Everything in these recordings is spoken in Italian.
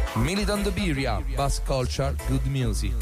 Militant Beria, Bass Culture, Good Music.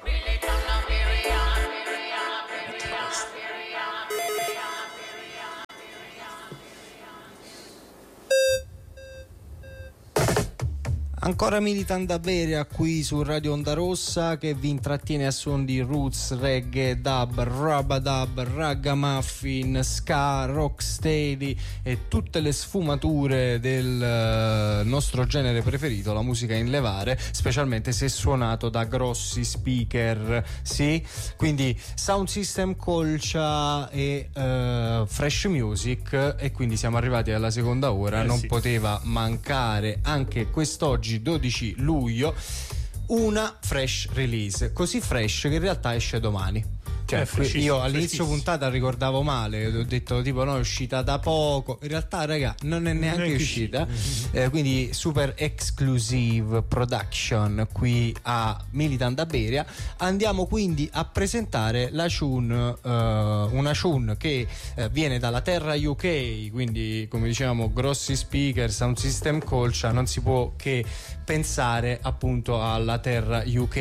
Ancora Militant Beria qui su Radio Onda Rossa, che vi intrattiene a suon di roots, reggae, dub, rubadub, ragamuffin, ska, rocksteady e tutte le sfumature del nostro genere preferito, la musica in levare, specialmente se suonato da grossi speaker, sì? Quindi sound system, colcia e fresh music, e quindi siamo arrivati alla seconda ora. Non poteva mancare anche quest'oggi 12 luglio una fresh release, così fresh che in realtà esce domani. Cioè, io all'inizio puntata ricordavo male, ho detto tipo no, è uscita da poco, in realtà raga non è neanche uscita. Quindi super exclusive production qui a Militant Beria. Andiamo quindi a presentare la tune, una tune che viene dalla terra UK, quindi come diciamo grossi speaker, sound system, colcia, non si può che pensare appunto alla terra UK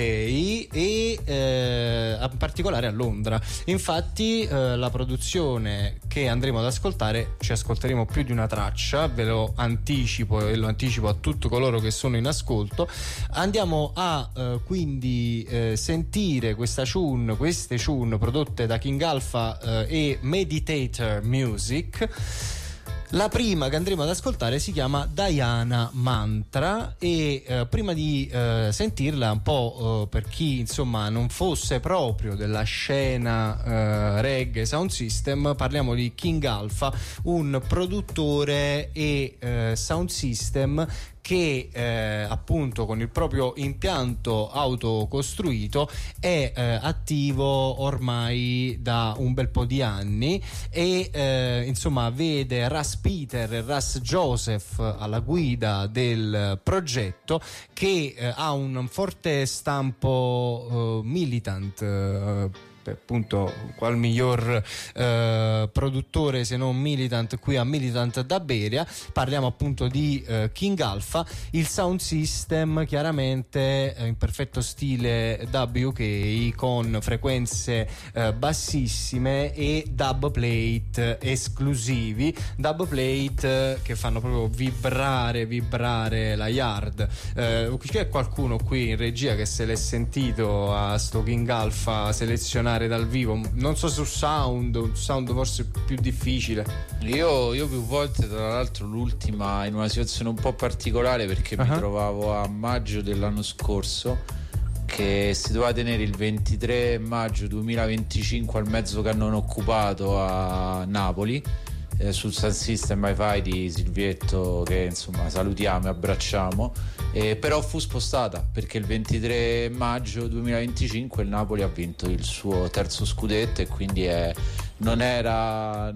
e in particolare a Londra. Infatti la produzione che andremo ad ascoltare, ci ascolteremo più di una traccia, ve lo anticipo e lo anticipo a tutti coloro che sono in ascolto. Andiamo a quindi sentire queste tune prodotte da King Alpha e Meditator Music. La prima che andremo ad ascoltare si chiama Diana Mantra e prima di sentirla un po' per chi insomma non fosse proprio della scena reggae sound system, parliamo di King Alpha, un produttore e sound system che appunto con il proprio impianto autocostruito è attivo ormai da un bel po' di anni e insomma vede Russ Peter e Russ Joseph alla guida del progetto, che ha un forte stampo militant, appunto qual miglior produttore se non Militant qui a Militant da Beria. Parliamo appunto di King Alpha, il sound system chiaramente in perfetto stile WK con frequenze bassissime e dub plate esclusivi, dub plate che fanno proprio vibrare la yard. C'è qualcuno qui in regia che se l'è sentito a sto King Alpha selezionare dal vivo? Non so su sound forse più difficile. Io più volte, tra l'altro l'ultima in una situazione un po' particolare, perché mi trovavo a maggio dell'anno scorso, che si doveva tenere il 23 maggio 2025 al mezzo cannone occupato a Napoli, sul Sound System Hi-Fi di Silvietto, che insomma salutiamo e abbracciamo, però fu spostata perché il 23 maggio 2025 il Napoli ha vinto il suo terzo scudetto e quindi non era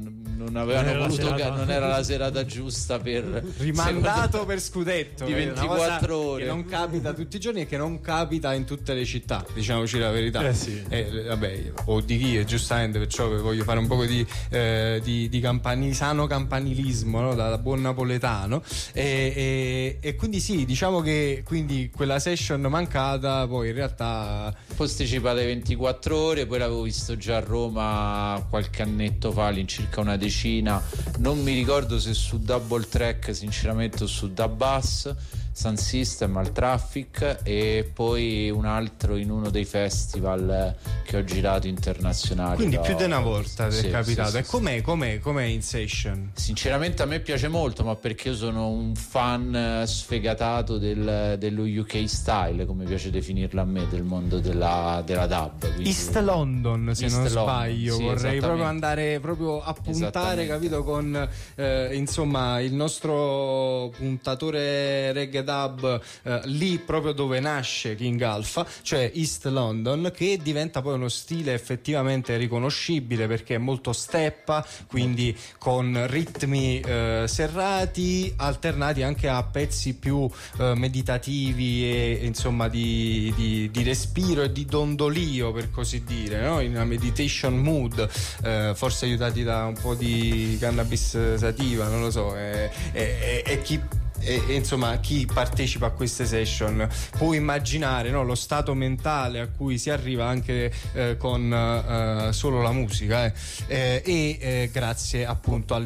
la serata giusta per rimandato per scudetto di 24 ore che non capita tutti i giorni e che non capita in tutte le città, diciamoci la verità. Vabbè, o di chi è, giustamente, perciò voglio fare un po' di sano campanilismo, no? Da buon napoletano e quindi sì, diciamo che quindi quella session mancata poi in realtà posticipata ai 24 ore, poi l'avevo visto già a Roma qualche annetto fa, all'incirca una decina, non mi ricordo se su Double Track sinceramente o su Dub Bass, Sound System al Traffic, e poi un altro in uno dei festival che ho girato internazionali. Quindi più di una volta ti è capitato. Sì, e com'è in session? Sinceramente a me piace molto, ma perché io sono un fan sfegatato dello UK style, come piace definirlo a me, del mondo della dub. Quindi East London, se non sbaglio, sì, vorrei proprio andare a puntare, capito, con insomma il nostro puntatore reggae dub lì proprio dove nasce King Alpha, cioè East London, che diventa poi uno stile effettivamente riconoscibile perché è molto steppa, quindi con ritmi serrati alternati anche a pezzi più meditativi e insomma di respiro e di dondolio, per così dire, no? In una meditation mood, forse aiutati da un po' di cannabis sativa, non lo so, e chi insomma chi partecipa a queste session può immaginare, no, lo stato mentale a cui si arriva anche con solo la musica, e grazie appunto alle